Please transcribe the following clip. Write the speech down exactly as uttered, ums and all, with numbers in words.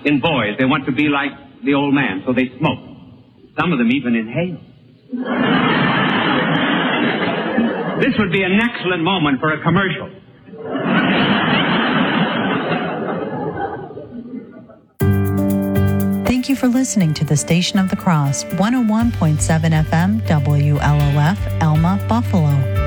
In boys, they want to be like the old man, so they smoke. Some of them even inhale. This would be an excellent moment for a commercial. Thank you for listening to the Station of the Cross, one oh one point seven F M, W L O F, Elma, Buffalo.